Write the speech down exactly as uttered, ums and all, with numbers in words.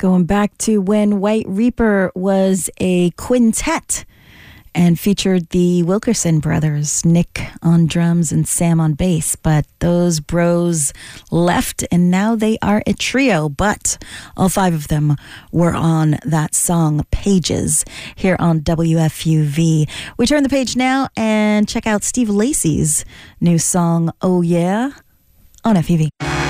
Going back to when White Reaper was a quintet and featured the Wilkerson brothers, Nick on drums and Sam on bass. But those bros left and now they are a trio. But all five of them were on that song, Pages, here on W F U V. We turn the page now and check out Steve Lacy's new song, Oh Yeah, on F U V.